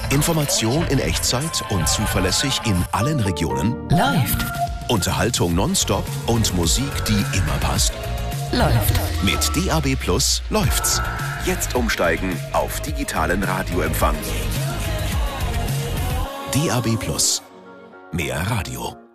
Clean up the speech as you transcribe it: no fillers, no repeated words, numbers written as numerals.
Information in Echtzeit und zuverlässig in allen Regionen. Läuft. Unterhaltung nonstop und Musik, die immer passt. Läuft. Mit DAB+ läuft's. Jetzt umsteigen auf digitalen Radioempfang. DAB+. Mehr Radio.